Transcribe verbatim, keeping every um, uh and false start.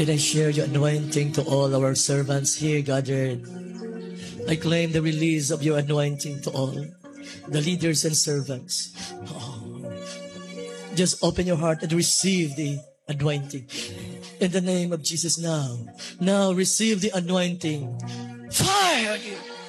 And I share your anointing to all our servants here gathered. I claim the release of your anointing to all the leaders and servants. Oh, just open your heart and receive the anointing. In the name of Jesus now. Now receive the anointing. Fire on you.